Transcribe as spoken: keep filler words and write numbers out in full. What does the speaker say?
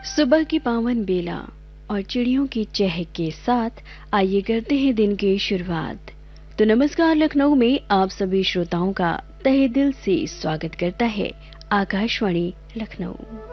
सुबह की पावन बेला और चिड़ियों की चहक के साथ आइए करते हैं दिन की शुरुआत। तो नमस्कार, लखनऊ में आप सभी श्रोताओं का तहे दिल से स्वागत करता है आकाशवाणी लखनऊ।